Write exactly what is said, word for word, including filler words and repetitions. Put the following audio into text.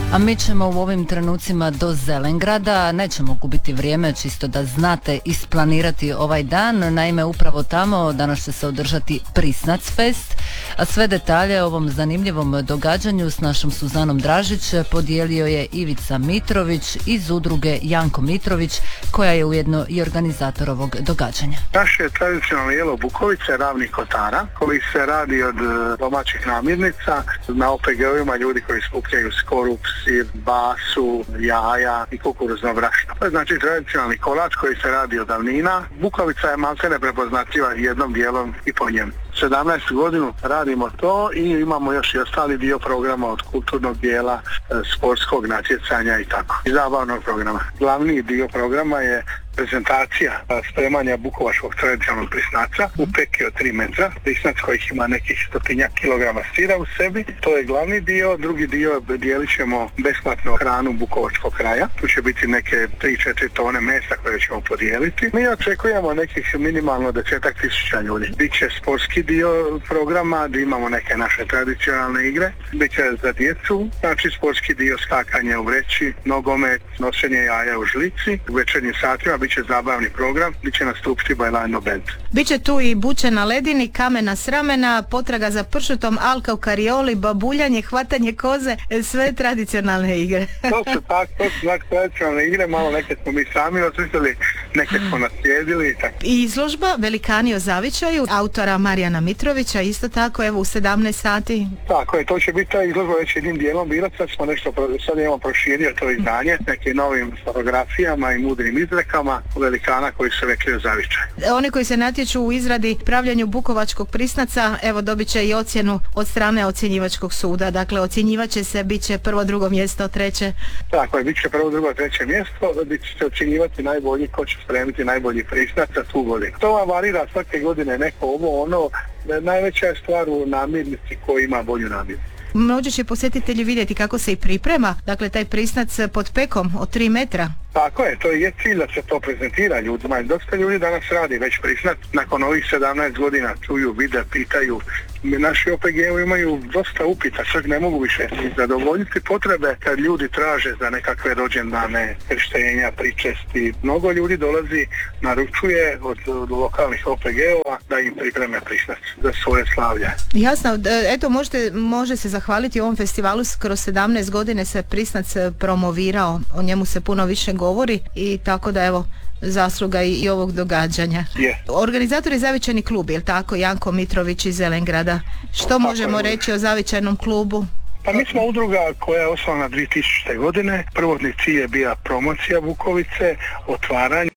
A mi ćemo u ovim trenucima do Zelengrada, nećemo gubiti vrijeme, čisto da znate isplanirati ovaj dan. Naime, upravo tamo danas će se održati Prisnac Fest, a sve detalje o ovom zanimljivom događanju s našom Suzanom Dražić podijelio je Ivica Mitrović iz udruge Janko Mitrović, koja je ujedno i organizator ovog događanja. Naše tradicionalno jelo bukovice ravnih kotara, koji se radi od domaćih namirnica, na O P G-ovima ljudi koji skupljaju skorup, sir, basu, jaja i kukuruzno brašno. To je znači tradicionalni kolač koji se radi od davnina. Bukovica je maltene prepoznatljiva jednom dijelom i po njemu. sedamnaestu godinu radimo to i imamo još i ostali dio programa od kulturnog dijela, sportskog natjecanja i tako. I zabavnog programa. Glavni dio programa je prezentacija spremanja bukovačkog tradicionalnog prisnaca u peki od tri metra. Prisnac kojih ima nekih stotinjak kilograma sira u sebi. To je glavni dio. Drugi dio dijelit ćemo besplatno hranu bukovačkog kraja. Tu će biti neke tri do četiri tone mesa koje ćemo podijeliti. Mi očekujemo nekih minimalno desetak tisuća ljudi. Biće sportski dio programa gdje imamo neke naše tradicionalne igre. Biće za djecu, znači sportski dio skakanje u vreći, nogomet, nošenje jaja u žlici. U večernjim satima biće zabavni program, bit će nastupiti Bajlajno band. Biće tu i buče na ledini, kamena s ramena, potraga za pršutom, alka u karioli, babuljanje, hvatanje koze, sve tradicionalne igre. To su tak, to su tak tradicionalne igre, malo neke smo mi sami osmislili, neke smo naslijedili i tako. I izložba Velikani o zavičaju, autora Marijana Mitrovića, isto tako, evo u sedamnaest sati. Tako je, to će biti ta izložba već jednim dijelom bila, sad smo nešto, sad imamo proširio to izdanje, nekim novim fotografijama i mudrim izrekama velikana koji se vekli o zavičaju. Oni koji se natječu u izradi pravljanju bukovačkog prisnaca, evo dobit će i ocjenu od strane ocjenjivačkog suda, dakle ocjenjivat će se, bit će prvo, drugo mjesto, treće. Tako je, bit će prvo, drugo, treće mjesto, bit će se ocjenjivati najbolji ko će spremiti najbolji prisnac za tu godinu. To vam varira svake godine neko ovo ono, najveća je stvar u namirnici ko ima bolju namirnicu. Moći će posjetitelji vidjeti kako se i priprema, dakle taj prisnac pod pekom od tri metra. Tako je, to je cilj da se to prezentira ljudima. Dosta ljudi danas radi već prisnac, nakon ovih sedamnaest godina čuju, vide, pitaju. Naši O P G-ovi imaju dosta upita, čak ne mogu više zadovoljiti potrebe kad ljudi traže za nekakve rođendane, krštenja, pričesti. Mnogo ljudi dolazi, naručuje od, od lokalnih O P G-ova da im pripreme prisnac za svoje slavlje. Jasno, eto možete, može se zahvaliti ovom festivalu, kroz sedamnaest godine se prisnac promovirao, o njemu se puno više govori i tako da evo zasluga i, i ovog događanja. Yeah. Organizator je Zavičajni klub, je li tako, Janko Mitrović iz Zelengrada. Što tako možemo je reći o Zavičajnom klubu? Pa mi smo udruga koja je osnovana dvije tisućite. godine. Prvotni cilj je bila promocija Bukovice, otvaranje